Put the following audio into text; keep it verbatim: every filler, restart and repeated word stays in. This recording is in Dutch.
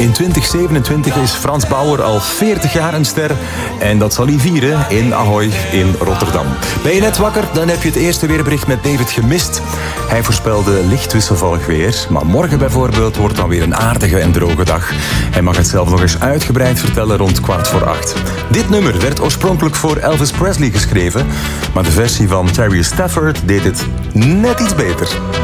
In twintig zevenentwintig is Frans Bauer al veertig jaar een ster. En dat zal hij vieren in Ahoy in Rotterdam. Ben je net wakker? Dan heb je het eerste weerbericht met David gemist. Hij voorspelde licht wisselvallig weer. Maar morgen bijvoorbeeld wordt dan weer een aardige en droge dag. Hij mag het zelf nog eens uitgebreid vertellen rond kwart voor acht. Dit nummer werd oorspronkelijk voor Elvis Presley geschreven. Maar de versie van Terry Stafford deed het net iets beter.